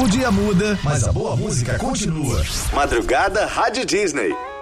O dia muda, mas a boa música continua. Madrugada Rádio Disney.